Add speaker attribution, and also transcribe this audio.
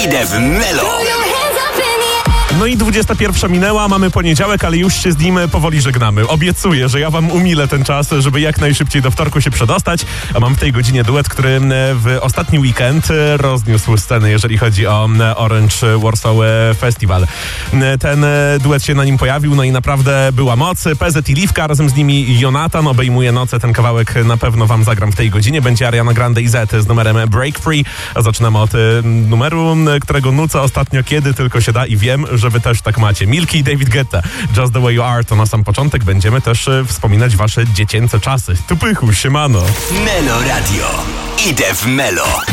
Speaker 1: Idę w Melo.
Speaker 2: No i 21 minęła, mamy poniedziałek, ale już się z nim powoli żegnamy. Obiecuję, że ja wam umilę ten czas, żeby jak najszybciej do wtorku się przedostać. A mam w tej godzinie duet, który w ostatni weekend rozniósł scenę, jeżeli chodzi o Orange Warsaw Festival. Ten duet się na nim pojawił, no i naprawdę była moc. PZ i Liwka, razem z nimi Jonatan obejmuje noce. Ten kawałek na pewno wam zagram w tej godzinie. Będzie Ariana Grande i Z z numerem Break Free. A zaczynamy od numeru, którego nucę ostatnio kiedy tylko się da i wiem, że wy też tak macie. Milky i David Guetta, Just the Way You Are, to na sam początek będziemy też wspominać wasze dziecięce czasy. Tu pychu, siemano.
Speaker 1: Melo Radio. Idę w Melo.